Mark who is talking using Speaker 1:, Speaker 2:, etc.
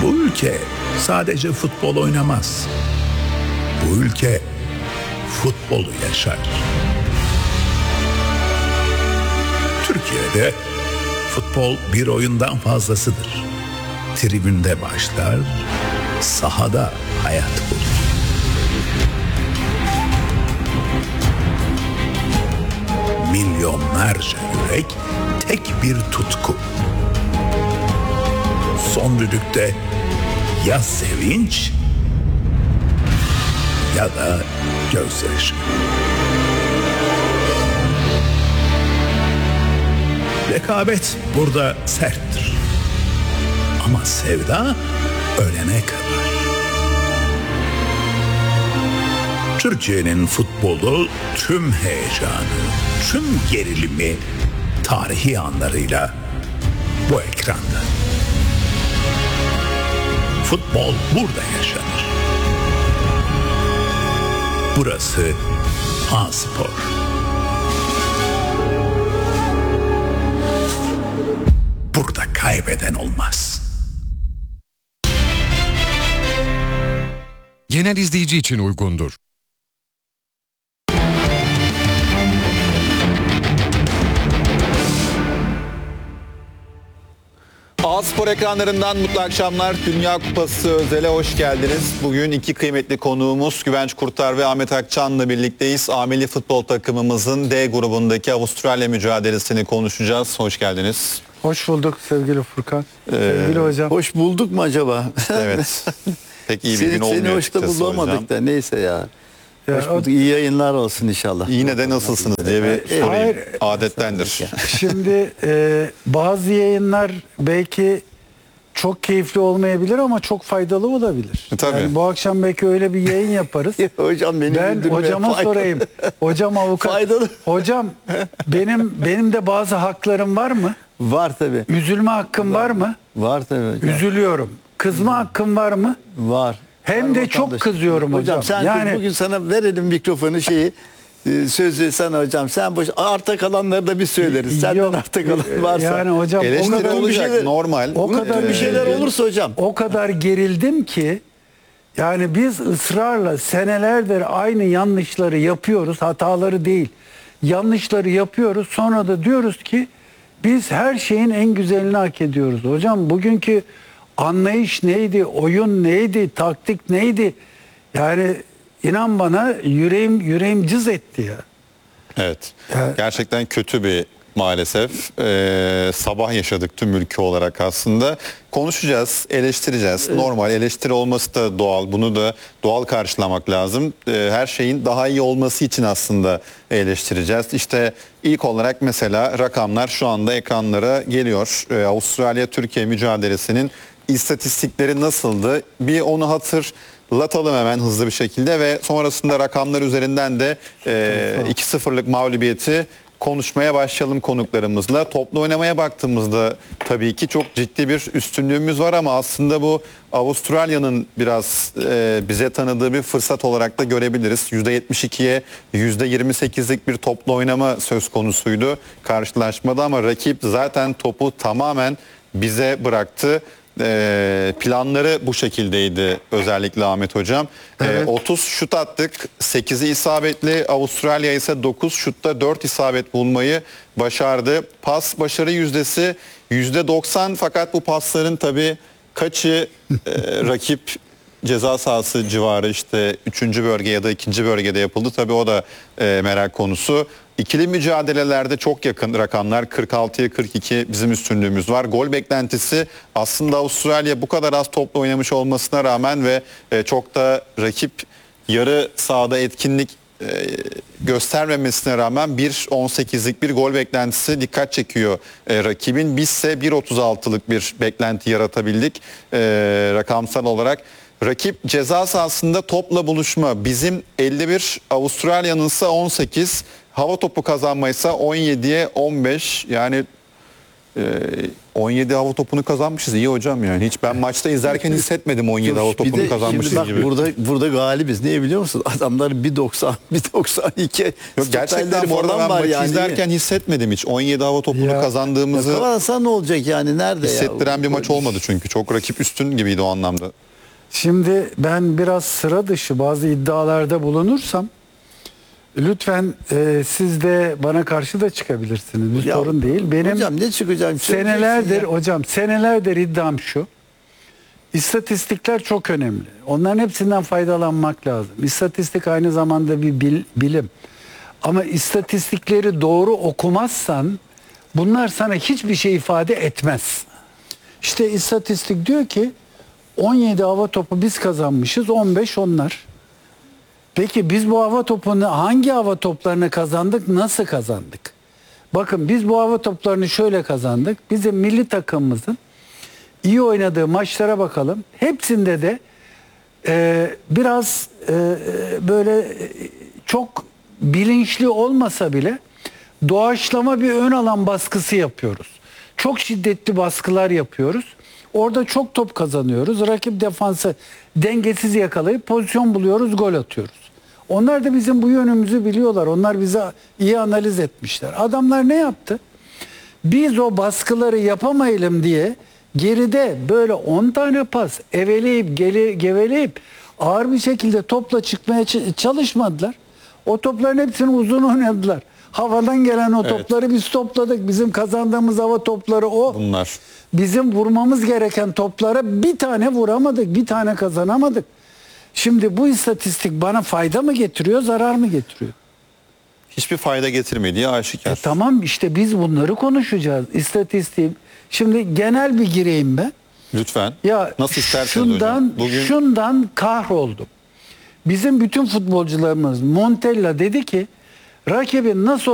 Speaker 1: Bu ülke sadece futbol oynamaz. Bu ülke futbolu yaşar. Türkiye'de futbol bir oyundan fazlasıdır. Tribünde başlar, sahada hayat bulur. Milyonlarca yürek, tek bir tutku. Son düdükte ya sevinç ya da gözyaşı. Rekabet burada serttir. Ama sevda ölene kadar. Türkiye'nin futbolu tüm heyecanı, tüm gerilimi, tarihi anlarıyla bu ekranda. Futbol burada yaşanır. Burası A-Spor. Burada kaybeden olmaz.
Speaker 2: Genel izleyici için uygundur.
Speaker 3: A-Spor ekranlarından mutlu akşamlar. Dünya Kupası özele hoş geldiniz. Bugün iki kıymetli konuğumuz Güvenç Kurtar ve Ahmet Akçan'la birlikteyiz. Ameli futbol takımımızın D grubundaki Avustralya mücadelesini konuşacağız. Hoş geldiniz.
Speaker 4: Hoş bulduk sevgili Furkan. Sevgili hocam.
Speaker 5: Hoş bulduk mu acaba?
Speaker 3: Evet. Pek iyi bir gün olmuyor.
Speaker 5: Seni hoşta bulamadık da neyse ya. Hoş bulduk. İyi yayınlar olsun inşallah.
Speaker 3: Yine de nasılsınız diye bir sorayım.
Speaker 4: Hayır.
Speaker 3: Adettendir.
Speaker 4: Şimdi bazı yayınlar belki çok keyifli olmayabilir ama çok faydalı olabilir.
Speaker 3: Tabii.
Speaker 4: Yani bu akşam belki öyle bir yayın yaparız.
Speaker 5: Hocam beni
Speaker 4: Ben hocama sorayım. Hocam avukat.
Speaker 5: Faydalı.
Speaker 4: Hocam benim de bazı haklarım var mı?
Speaker 5: Var tabii.
Speaker 4: Üzülme hakkım var mı?
Speaker 5: Var tabii hocam.
Speaker 4: Üzülüyorum. Kızma hakkım var mı?
Speaker 5: Var.
Speaker 4: Hem
Speaker 5: Var
Speaker 4: de
Speaker 5: vatandaş.
Speaker 4: çok kızıyorum hocam.
Speaker 5: Sen
Speaker 4: Yani
Speaker 5: bugün sana verelim mikrofonu sözü sana hocam. Sen arta kalanları da biz söyleriz. Senden
Speaker 4: Yok,
Speaker 5: arta kalan varsa.
Speaker 4: yani hocam o
Speaker 3: Eleştiri
Speaker 4: kadar
Speaker 3: olacak normal.
Speaker 4: o kadar
Speaker 5: bir şeyler olursa hocam.
Speaker 4: O kadar gerildim ki yani biz ısrarla senelerdir aynı yanlışları yapıyoruz. Hataları değil. Yanlışları yapıyoruz. Sonra da diyoruz ki biz her şeyin en güzelini hak ediyoruz. Hocam bugünkü anlayış neydi? Oyun neydi? Taktik neydi? Yani inan bana yüreğim cız etti ya.
Speaker 3: Evet. Gerçekten kötü bir maalesef. Sabah yaşadık tüm ülke olarak aslında. Konuşacağız, eleştireceğiz. Normal eleştiri olması da doğal. Bunu da doğal karşılamak lazım. Her şeyin daha iyi olması için aslında eleştireceğiz. İşte ilk olarak mesela rakamlar şu anda ekranlara geliyor. Avustralya-Türkiye mücadelesinin istatistikleri nasıldı? Bir onu hatırlatalım hemen hızlı bir şekilde ve sonrasında rakamlar üzerinden de 2-0'lık mağlubiyeti konuşmaya başlayalım konuklarımızla. Toplu oynamaya baktığımızda tabii ki çok ciddi bir üstünlüğümüz var ama aslında bu Avustralya'nın biraz bize tanıdığı bir fırsat olarak da görebiliriz. %72'ye %28'lik bir toplu oynama söz konusuydu karşılaşmada ama rakip zaten topu tamamen bize bıraktı. Planları bu şekildeydi özellikle Ahmet Hocam.
Speaker 4: Evet.
Speaker 3: 30 şut attık. 8'i isabetli. Avustralya ise 9 şutta 4 isabet bulmayı başardı. Pas başarı yüzdesi %90 fakat bu pasların tabii kaçı rakip ceza sahası civarı işte 3. bölge ya da 2. bölgede yapıldı. Tabii o da merak konusu. İkili mücadelelerde çok yakın rakamlar 46'ya 42 bizim üstünlüğümüz var. Gol beklentisi aslında Avustralya bu kadar az topla oynamış olmasına rağmen ve çok da rakip yarı sahada etkinlik göstermemesine rağmen 1.18'lik bir gol beklentisi dikkat çekiyor rakibin. Bizse 1.36'lık bir beklenti yaratabildik rakamsal olarak. Rakip ceza sahasında topla buluşma bizim 51, Avustralya'nın ise 18, hava topu kazanma ise 17'ye 15. Yani 17 hava topunu kazanmışız. İyi hocam yani. Hiç ben maçta izlerken hissetmedim 17 hava
Speaker 5: Bir
Speaker 3: topunu
Speaker 5: de
Speaker 3: kazanmışız
Speaker 5: şimdi bak,
Speaker 3: gibi.
Speaker 5: burada galibiz. Niye biliyor musun? Adamlar 1.90, 1.92.
Speaker 3: Yok, gerçekten bu arada ben maçı izlerken hissetmedim hiç. 17 hava topunu
Speaker 4: Ya,
Speaker 3: kazandığımızı
Speaker 5: Kazansa ne olacak yani? Nerede
Speaker 3: hissettiren
Speaker 5: ya?
Speaker 3: bir maç olmadı çünkü. Çok rakip üstün gibiydi o anlamda.
Speaker 4: Şimdi ben biraz sıra dışı bazı iddialarda bulunursam lütfen siz de bana karşı da çıkabilirsiniz. Bir
Speaker 5: Ya,
Speaker 4: sorun değil. Benim
Speaker 5: hocam ne çıkacağım?
Speaker 4: senelerdir iddiam şu. İstatistikler çok önemli. Onların hepsinden faydalanmak lazım. İstatistik aynı zamanda bir bilim. Ama istatistikleri doğru okumazsan bunlar sana hiçbir şey ifade etmez. İşte istatistik diyor ki 17 hava topu biz kazanmışız, 15 onlar. Peki biz bu hava topunu hangi hava toplarını kazandık, nasıl kazandık? Bakın biz bu hava toplarını şöyle kazandık. Bizim milli takımımızın iyi oynadığı maçlara bakalım. Hepsinde de biraz böyle çok bilinçli olmasa bile doğaçlama bir ön alan baskısı yapıyoruz. Çok şiddetli baskılar yapıyoruz. Orada çok top kazanıyoruz. Rakip defansı dengesiz yakalayıp pozisyon buluyoruz, gol atıyoruz. Onlar da bizim bu yönümüzü biliyorlar. Onlar bize iyi analiz etmişler. Adamlar ne yaptı? Biz o baskıları yapamayalım diye geride böyle 10 tane pas eveleyip geveleyip ağır bir şekilde topla çıkmaya çalışmadılar. O topların hepsini uzun oynadılar. Havadan gelen o topları biz topladık. Bizim kazandığımız hava topları o.
Speaker 3: Bunlar.
Speaker 4: Bizim vurmamız gereken toplara bir tane vuramadık, bir tane kazanamadık. Şimdi bu istatistik bana fayda mı getiriyor, zarar mı getiriyor?
Speaker 3: Hiçbir fayda getirmediği aşikar.
Speaker 4: Tamam işte biz bunları konuşacağız. İstatistiğim. Şimdi genel bir gireyim ben.
Speaker 3: Lütfen.
Speaker 4: Ya
Speaker 3: Nasıl isterseniz hocam.
Speaker 4: şundan kahroldum. Bizim bütün futbolcularımız Montella dedi ki rakibin nasıl